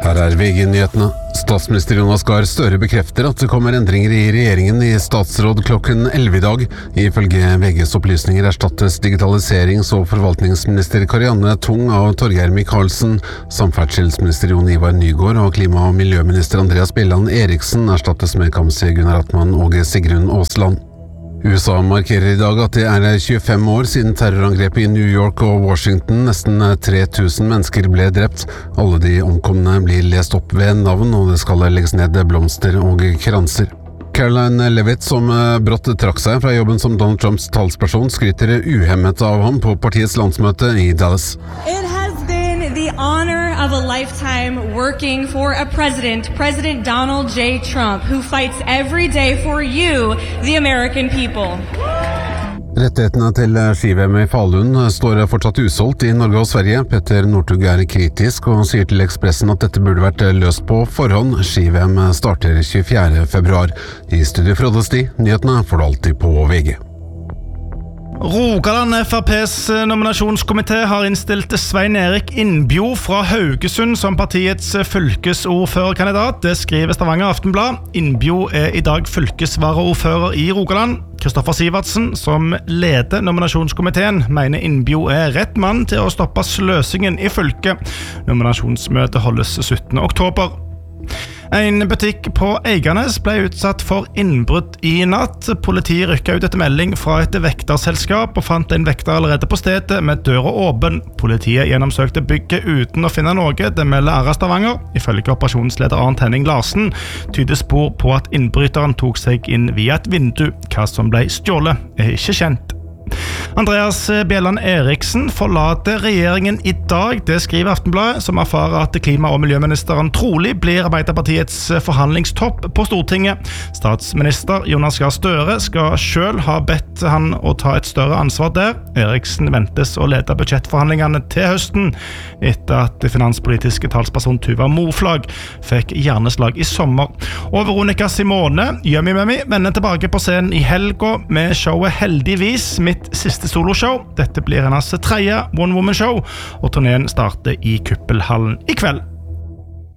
Her VG-nyhetene. Statsminister Jonas Gahr Støre bekrefter at det kommer endringer i regjeringen i statsråd klokken 11 i dag. Ifølge VGs opplysninger erstattes digitaliserings- og forvaltningsminister Karianne Tung av Torgeir Micaelsen. Samferdselsminister Jon Ivar Nygård og klima- og miljøminister Andreas Bjelland Eriksen erstattes med Kamzy Gunnar Atman og Sigrun Aasland. USA markerer i dag at det 25 år siden terrorangrepet i New York og Washington. Nesten 3000 mennesker ble drept. Alle de omkomne blir lest opp ved navn, og det skal legges ned blomster og kranser. Caroline Levitt, som brått trakk seg fra jobben som Donald Trumps talsperson, skryter uhemmet av ham på partiets landsmøte i Dallas. The honor of a lifetime working for a President Donald J. Trump, who fights every day for you, the American people. Rettighetene til ski-VM i Falun står fortsatt usolgt i Norge og Sverige. Petter Northug kritisk og sier til Ekspressen at dette burde vært løst på forhånd. Ski-VM starter 24. februar. I studio Frode Sti, nyhetene får du alltid på VG. Rogaland FrPs nominasjonskomité har innstilt Svein Erik Innbjo fra Haugesund som partiets fylkesordførerkandidat. Det skriver Stavanger Aftenblad. Innbjo i dag fylkesvaraordfører i Rogaland. Kristoffer Sivertsen, som leder nominasjonskomiteen, mener Innbjo rett mann til å stoppe sløsingen i fylket. Nominasjonsmøtet holdes 17. oktober. En butikk på Eiganes ble utsatt for innbrudd i natt. Politiet rykket ut etter melding fra et vekterselskap og fant en vekter allerede på stedet med døra åpen. Politiet gjennomsøkte bygget uten å finne noe. Det melder RA Stavanger. Ifølge operasjonsleder Arnt Henning Larsen tyder spor på at innbryteren tok seg inn via et vindu. Hva som ble stjålet ikke kjent. Andreas Bjelland Eriksen forlater regjeringen i dag. Det skriver Aftenbladet, som erfarer at klima- og miljøministeren trolig blir Arbeiderpartiets forhandlingstopp på Stortinget. Statsminister Jonas Gahr Støre skal selv ha bedt han å ta et større ansvar der. Eriksen ventes å lede budsjettforhandlingene til høsten, etter at finanspolitiske talsperson Tuva Moflag fikk hjerneslag i sommer. Og Veronica Simone, Yummy Mummy, vender tilbake på scenen i helga med showet Heldigvis, mitt siste soloshow. Dette blir hennes 3. one-woman-show, og turneen starter i Kuppelhallen i kveld.